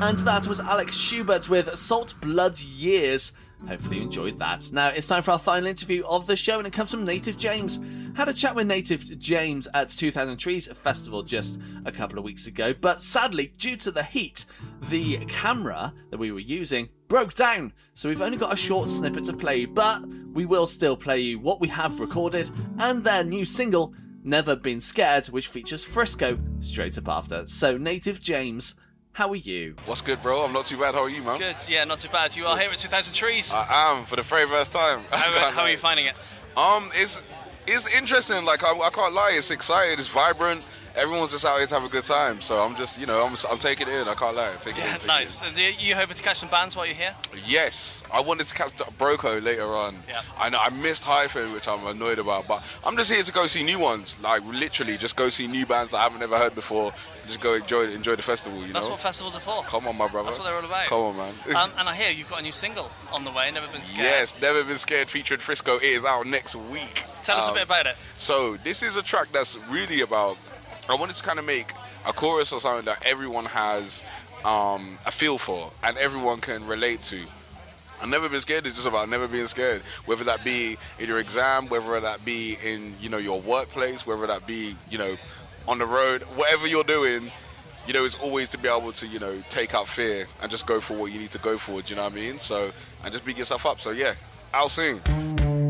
And that was Alex Schubert with Salt Blood Years. Hopefully you enjoyed that. Now it's time for our final interview of the show, and it comes from Native James. Had a chat with Native James at 2000 Trees Festival just a couple of weeks ago, but sadly, due to the heat, the camera that we were using broke down, so we've only got a short snippet to play, but we will still play you what we have recorded and their new single, Never Been Scared, which features Frisco straight up after. So Native James, how are you? What's good, bro? I'm not too bad. How are you, man? Good, yeah, not too bad. You are here at 2000 Trees. I am, for the very first time. How are you finding it? It's interesting. Like, I can't lie. It's exciting. It's vibrant. Everyone's just out here to have a good time. So I'm just, I'm taking it in. I can't lie. Take it in. Nice. Are you hoping to catch some bands while you're here? Yes. I wanted to catch Broco later on. Yeah. I know I missed Hyphen, which I'm annoyed about. But I'm just here to go see new ones. Like, literally, just go see new bands that I haven't ever heard before. Just go enjoy the festival, That's what festivals are for. Come on, my brother. That's what they're all about. Come on, man. And I hear you've got a new single on the way, Never Been Scared. Yes, Never Been Scared featuring Frisco. It is out next week. Tell us a bit about it. So this is a track that's really about, I wanted to kind of make a chorus or something that everyone has a feel for and everyone can relate to. And Never Been Scared is just about never being scared, whether that be in your exam, whether that be in, your workplace, whether that be, on the road, whatever you're doing, it's always to be able to, take out fear and just go for what you need to go for, do you know what I mean? So, and just beat yourself up. So yeah, out soon.